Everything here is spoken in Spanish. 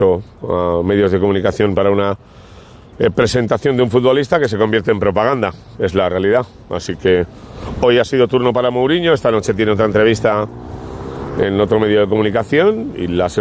medios de comunicación para una presentación de un futbolista que se convierte en propaganda, es la realidad. Así que hoy ha sido turno para Mourinho, esta noche tiene otra entrevista en otro medio de comunicación y la